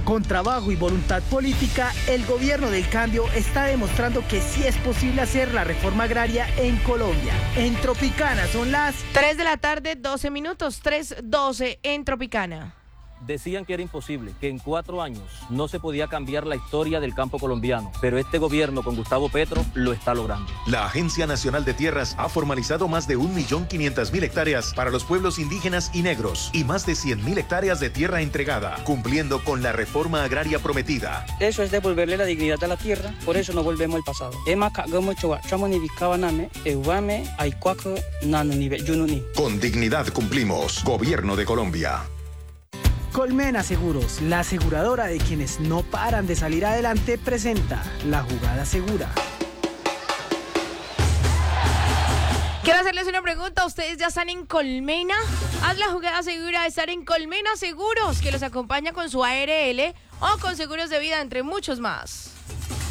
Con trabajo y voluntad política, el gobierno del cambio está demostrando que sí es posible hacer la reforma agraria en Colombia. En Tropicana son las 3 de la tarde, 12 minutos, 3:12 en Tropicana. Decían que era imposible, que en 4 años no se podía cambiar la historia del campo colombiano, pero este gobierno con Gustavo Petro lo está logrando. La Agencia Nacional de Tierras ha formalizado más de 1.500.000 hectáreas para los pueblos indígenas y negros y más de 100.000 hectáreas de tierra entregada, cumpliendo con la reforma agraria prometida. Eso es devolverle la dignidad a la tierra, por eso no volvemos al pasado. Con dignidad cumplimos. Gobierno de Colombia. Colmena Seguros, la aseguradora de quienes no paran de salir adelante, presenta La Jugada Segura. Quiero hacerles una pregunta. ¿Ustedes ya están en Colmena? Haz la jugada segura de estar en Colmena Seguros, que los acompaña con su ARL o con seguros de vida, entre muchos más.